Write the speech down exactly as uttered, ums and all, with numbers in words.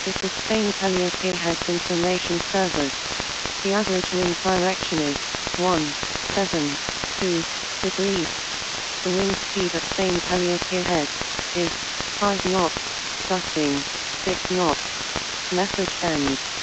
This is Spain Calliope Heads Information Service. The average wind direction is one seven two degrees. The wind speed at Spain Calliope Head is five knots, gusting six knots. Message ends.